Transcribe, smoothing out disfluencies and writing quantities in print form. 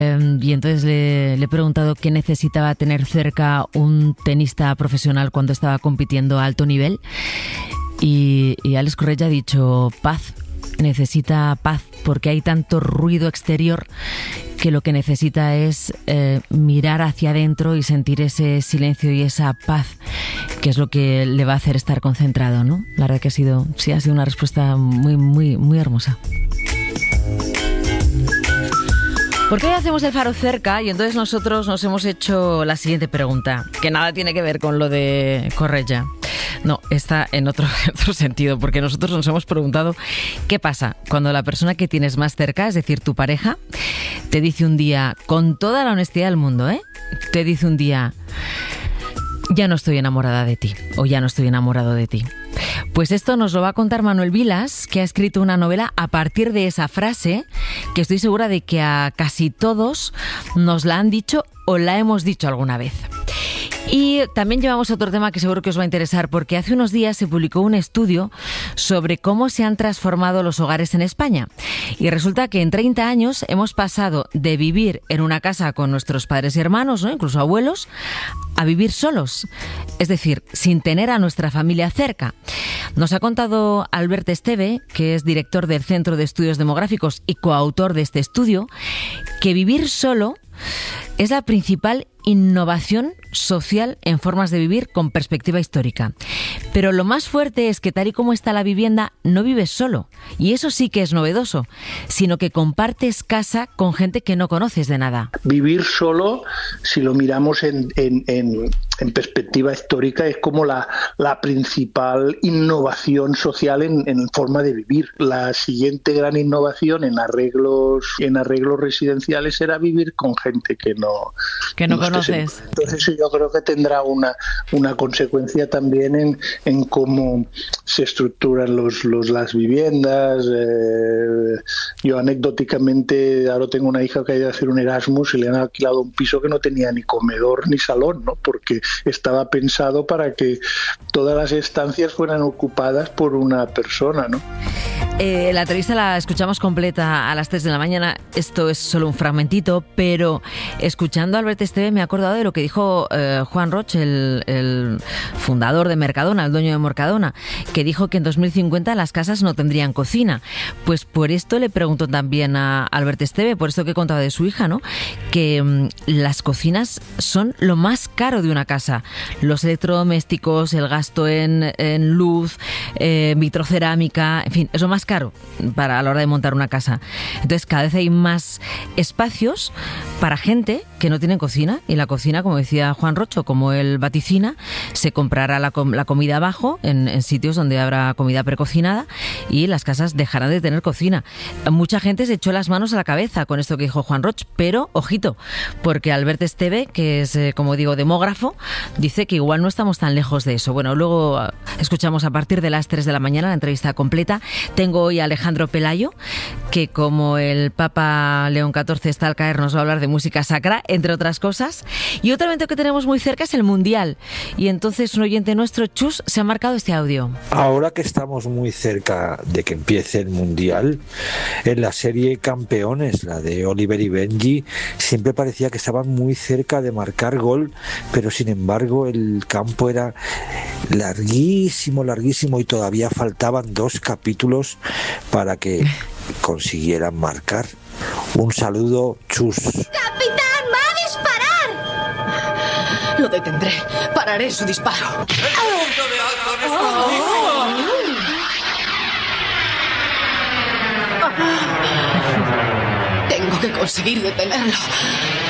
Y entonces le he preguntado qué necesitaba tener cerca un tenista profesional cuando estaba compitiendo a alto nivel. Y Alex Corretja ha dicho paz. Necesita paz porque hay tanto ruido exterior que lo que necesita es mirar hacia adentro y sentir ese silencio y esa paz, que es lo que le va a hacer estar concentrado, ¿no? La verdad que ha sido una respuesta muy, muy, muy hermosa. Porque hoy hacemos el Faro cerca y entonces nosotros nos hemos hecho la siguiente pregunta, que nada tiene que ver con lo de Corretja. No, está en otro sentido, porque nosotros nos hemos preguntado qué pasa cuando la persona que tienes más cerca, es decir, tu pareja, te dice un día, con toda la honestidad del mundo, te dice un día, ya no estoy enamorada de ti, o ya no estoy enamorado de ti. Pues esto nos lo va a contar Manuel Vilas, que ha escrito una novela a partir de esa frase, que estoy segura de que a casi todos nos la han dicho o la hemos dicho alguna vez. Y también llevamos otro tema que seguro que os va a interesar, porque hace unos días se publicó un estudio sobre cómo se han transformado los hogares en España. Y resulta que en 30 años hemos pasado de vivir en una casa con nuestros padres y hermanos, ¿no?, incluso abuelos, a vivir solos, es decir, sin tener a nuestra familia cerca. Nos ha contado Albert Esteve, que es director del Centro de Estudios Demográficos y coautor de este estudio, que vivir solo es la principal innovación social en formas de vivir con perspectiva histórica. Pero lo más fuerte es que tal y como está la vivienda, no vives solo. Y eso sí que es novedoso, sino que compartes casa con gente que no conoces de nada. Vivir solo, si lo miramos en perspectiva histórica, es como la principal innovación social en forma de vivir. La siguiente gran innovación en arreglos residenciales era vivir con gente que no conoces. Entonces yo creo que tendrá una consecuencia también en cómo se estructuran las viviendas. Yo anecdóticamente ahora tengo una hija que ha ido a hacer un Erasmus y le han alquilado un piso que no tenía ni comedor ni salón, ¿no?, porque estaba pensado para que todas las estancias fueran ocupadas por una persona, ¿no? La entrevista la escuchamos completa a las 3 de la mañana. Esto es solo un fragmentito, pero escuchando a Albert Esteve me he acordado de lo que dijo Juan Roch, el fundador de Mercadona, el dueño de Mercadona, que dijo que en 2050 las casas no tendrían cocina. Pues por esto le pregunto también a Albert Esteve, por esto que contaba de su hija, ¿no?, que las cocinas son lo más caro de una casa. Los electrodomésticos, el gasto en luz, vitrocerámica, en fin, es lo más caro a la hora de montar una casa. Entonces cada vez hay más espacios para gente que no tienen cocina, y la cocina, como decía Juan Rocho, como él vaticina, se comprará la comida abajo en sitios donde habrá comida precocinada y las casas dejarán de tener cocina. Mucha gente se echó las manos a la cabeza con esto que dijo Juan Roch, pero ojito, porque Albert Esteve, que es, como digo, demógrafo, dice que igual no estamos tan lejos de eso. Bueno, luego escuchamos a partir de las 3 de la mañana la entrevista completa. Tengo hoy a Alejandro Pelayo, que como el Papa León XIV está al caer, nos va a hablar de música sacra, entre otras cosas. Y otro evento que tenemos muy cerca es el Mundial. Y entonces un oyente nuestro, Chus, se ha marcado este audio. Ahora que estamos muy cerca de que empiece el Mundial, en la serie Campeones, la de Oliver y Benji, siempre parecía que estaban muy cerca de marcar gol, pero sin embargo el campo era larguísimo y todavía faltaban 2 capítulos para que consiguieran marcar. Un saludo, Chus. ¡Capitán, va a disparar! Lo detendré. Pararé su disparo. Tengo que conseguir detenerlo.